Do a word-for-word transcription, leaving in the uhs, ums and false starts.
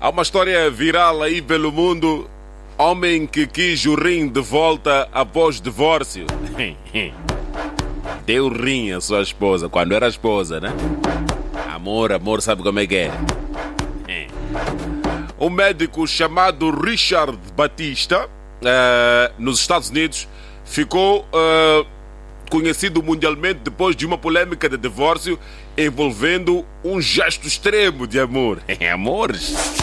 Há uma história viral aí pelo mundo. Homem que quis o rim de volta após divórcio. Deu rim à sua esposa, quando era esposa, né? Amor, amor, sabe como é que é? Um médico chamado Richard Batista, uh, nos Estados Unidos, ficou uh, conhecido mundialmente depois de uma polêmica de divórcio envolvendo um gesto extremo de amor. Amores?